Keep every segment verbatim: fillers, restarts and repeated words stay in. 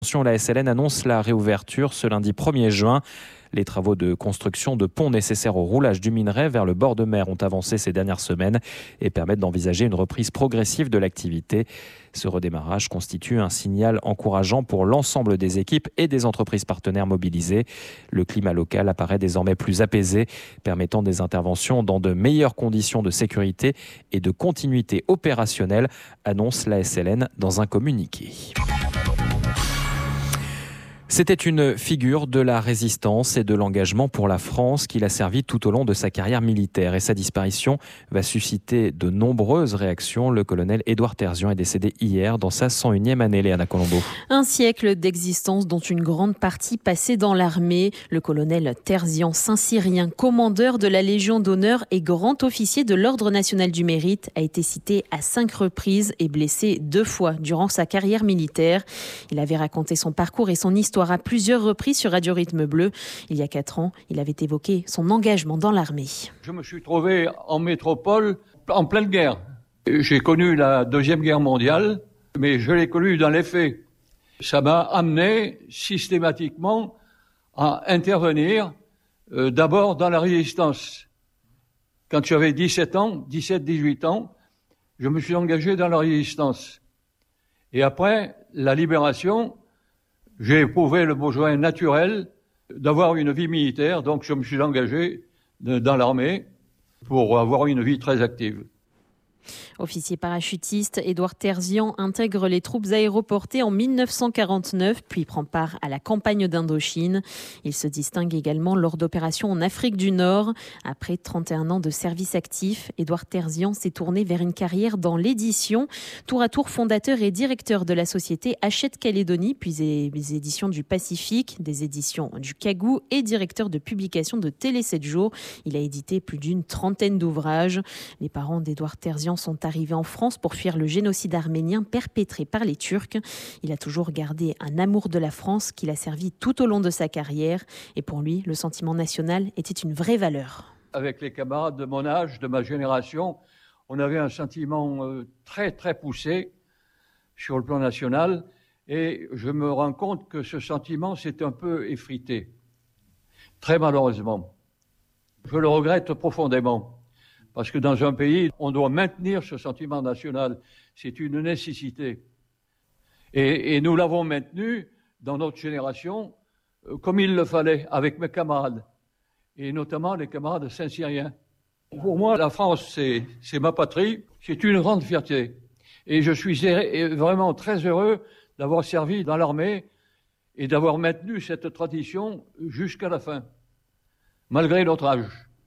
La S L N annonce la réouverture ce lundi premier juin. Les travaux de construction de ponts nécessaires au roulage du minerai vers le bord de mer ont avancé ces dernières semaines et permettent d'envisager une reprise progressive de l'activité. Ce redémarrage constitue un signal encourageant pour l'ensemble des équipes et des entreprises partenaires mobilisées. Le climat local apparaît désormais plus apaisé, permettant des interventions dans de meilleures conditions de sécurité et de continuité opérationnelle, annonce la S L N dans un communiqué. C'était une figure de la résistance et de l'engagement pour la France qu'il a servi tout au long de sa carrière militaire. Et sa disparition va susciter de nombreuses réactions. Le colonel Édouard Terzian est décédé hier dans sa cent unième année, Léana Colombo. Un siècle d'existence dont une grande partie passée dans l'armée. Le colonel Terzian, Saint-Cyrien, commandeur de la Légion d'honneur et grand officier de l'Ordre national du mérite, a été cité à cinq reprises et blessé deux fois durant sa carrière militaire. Il avait raconté son parcours et son histoire à plusieurs reprises sur Radio Rythme Bleu. Il y a quatre ans, il avait évoqué son engagement dans l'armée. Je me suis trouvé en métropole en pleine guerre. J'ai connu la Deuxième Guerre mondiale, mais je l'ai connu dans les faits. Ça m'a amené systématiquement à intervenir euh, d'abord dans la résistance. Quand j'avais dix-sept ans, dix-sept dix-huit ans, je me suis engagé dans la résistance. Et après la libération, j'ai éprouvé le besoin naturel d'avoir une vie militaire, donc je me suis engagé dans l'armée pour avoir une vie très active. Officier parachutiste, Édouard Terzian intègre les troupes aéroportées en mille neuf cent quarante-neuf, puis prend part à la campagne d'Indochine. Il se distingue également lors d'opérations en Afrique du Nord. Après trente et un ans de service actif, Édouard Terzian s'est tourné vers une carrière dans l'édition. Tour à tour fondateur et directeur de la société Hachette Calédonie, puis des éditions du Pacifique, des éditions du Cagou et directeur de publication de Télé sept jours. Il a édité plus d'une trentaine d'ouvrages. Les parents d'Édouard Terzian sont arrivés en France pour fuir le génocide arménien perpétré par les Turcs. Il a toujours gardé un amour de la France qui l'a servi tout au long de sa carrière. Et pour lui, le sentiment national était une vraie valeur. Avec les camarades de mon âge, de ma génération, on avait un sentiment très très poussé sur le plan national. Et je me rends compte que ce sentiment s'est un peu effrité. Très malheureusement. Je le regrette profondément. Parce que dans un pays, on doit maintenir ce sentiment national. C'est une nécessité. Et, et nous l'avons maintenu dans notre génération euh, comme il le fallait, avec mes camarades. Et notamment les camarades saint-cyriens. Pour moi, la France, c'est, c'est ma patrie. C'est une grande fierté. Et je suis vraiment très heureux d'avoir servi dans l'armée et d'avoir maintenu cette tradition jusqu'à la fin, malgré notre âge.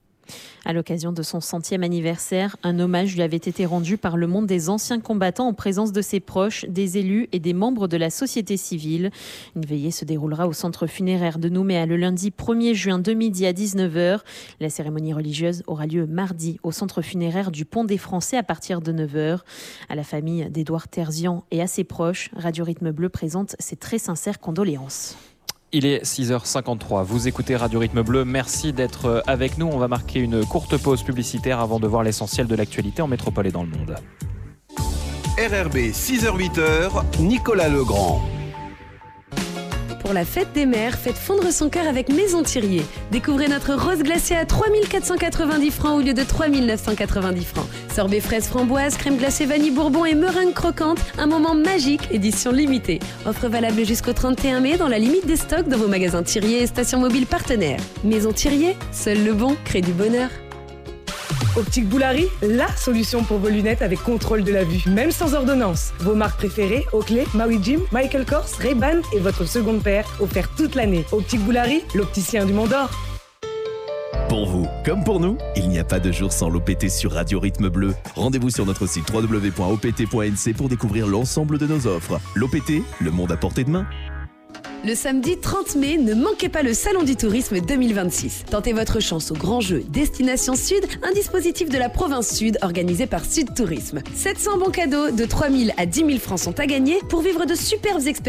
À l'occasion de son centième anniversaire, un hommage lui avait été rendu par le monde des anciens combattants en présence de ses proches, des élus et des membres de la société civile. Une veillée se déroulera au centre funéraire de Nouméa le lundi premier juin de midi à dix-neuf heures. La cérémonie religieuse aura lieu mardi au centre funéraire du Pont des Français à partir de neuf heures. À la famille d'Édouard Terzian et à ses proches, Radio Rythme Bleu présente ses très sincères condoléances. Il est six heures cinquante-trois, vous écoutez Radio Rythme Bleu, merci d'être avec nous. On va marquer une courte pause publicitaire avant de voir l'essentiel de l'actualité en métropole et dans le monde. R R B, six heures huit, Nicolas Legrand. Pour la fête des mères, faites fondre son cœur avec Maison Thirier. Découvrez notre rose glacée à trois mille quatre cent quatre-vingt-dix francs au lieu de trois mille neuf cent quatre-vingt-dix francs. Sorbet fraise framboise, crème glacée vanille bourbon et meringue croquante. Un moment magique, édition limitée. Offre valable jusqu'au trente et un mai dans la limite des stocks dans vos magasins Thirier et stations mobiles partenaires. Maison Thirier, seul le bon crée du bonheur. Optique Boulari, la solution pour vos lunettes avec contrôle de la vue, même sans ordonnance. Vos marques préférées, Oakley, Maui Jim, Michael Kors, Ray-Ban et votre seconde paire offerte toute l'année. Optique Boulari, l'opticien du Mont d'Or. Pour vous, comme pour nous, il n'y a pas de jour sans l'O P T sur Radio Rythme Bleu. Rendez-vous sur notre site w w w point o p t point n c pour découvrir l'ensemble de nos offres. L'O P T, le monde à portée de main. Le samedi trente mai, ne manquez pas le Salon du Tourisme deux mille vingt-six. Tentez votre chance au grand jeu Destination Sud, un dispositif de la province Sud organisé par Sud Tourisme. sept cents bons cadeaux de trois mille à dix mille francs sont à gagner pour vivre de superbes expériences.